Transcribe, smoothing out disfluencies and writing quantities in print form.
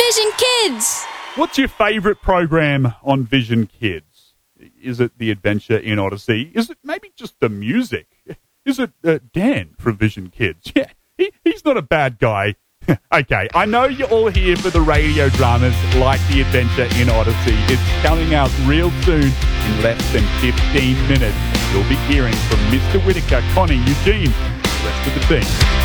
Vision Kids. What's your favourite program on Vision Kids? Is it The Adventure in Odyssey? Is it maybe just the music? Is it Dan from Vision Kids? Yeah, he's not a bad guy. Okay, I know you're all here for the radio dramas like The Adventure in Odyssey. It's coming out real soon in less than 15 minutes. You'll be hearing from Mr. Whittaker, Connie, Eugene, the rest of the team.